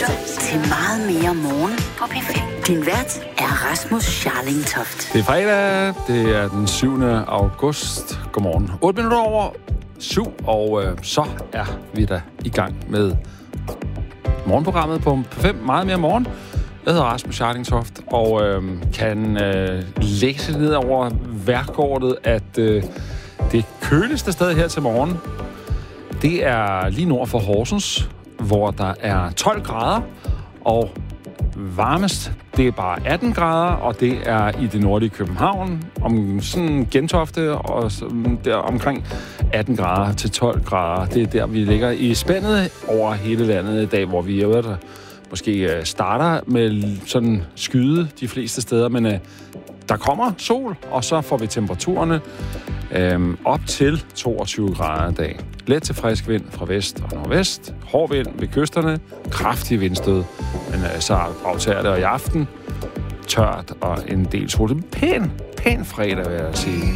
lytter til Meget mere morgen på P5. Din vært er Rasmus Scharling-Toft. Det er fredag, det er den 7. august. Godmorgen. 8 minutter over 7, og så er vi da i gang med morgenprogrammet på P5. Meget mere morgen. Jeg hedder Rasmus Scharling-Toft, og kan læse ned over vejrkortet, at det køligste sted her til morgen, det er lige nord for Horsens, hvor der er 12 grader, og varmest, det er bare 18 grader, og det er i det nordlige København, om sådan Gentofte, og der omkring 18 grader til 12 grader. Det er der, vi ligger i spændet over hele landet i dag, hvor vi der måske starter med sådan skyde de fleste steder, men der kommer sol, og så får vi temperaturerne op til 22 grader i dag. Let til frisk vind fra vest og nordvest. Hård vind ved kysterne. Kraftig vindstød. Men så aftager det, og i aften tørt og en del sol. Pæn fredag, vil jeg sige.